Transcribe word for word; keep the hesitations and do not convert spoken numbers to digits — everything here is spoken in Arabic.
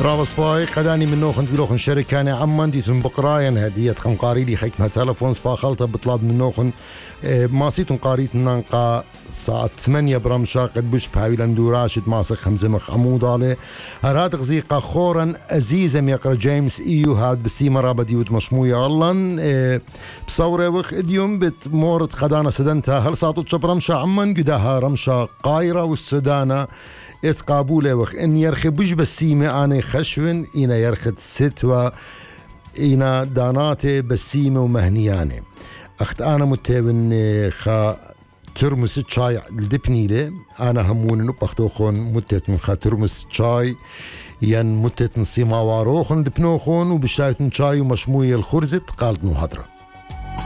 رابس باي قداني من نوخن بلوخن شركاني عمان ديتن بقراين هدية خنقاري لي خيك ما تلفون سبا خلطة بطلاد من نوخن ماسيتن قاريت نانقا ساعة ثمانية برمشا قد بوش بهاوي لندوراشد ماسك خمزة مخ عمود عليه هرات غزيقة خورا أزيزم يقرأ جيمس إيو هاد بسيمة رابدي وتمشموية الله بصورة وخ إديوم بتمورت خدانا سدنتا هل ساعة برمشا عمان قداها رمشا قايرة والسودانة اتقابوله وخ ان يرخي بوش بسيمة آني خشفن إنا يرخد ستوى إنا داناتي بسيمة ومهنياني أخت أنا متابن خا ترمس تشاي الدبنيلة أنا همون نبختوخون متت من خا ترمس تشاي ين متت من سيما واروخون دبنوخون وبشتايتن تشاي ومشموية الخرزت قالت نو هدرة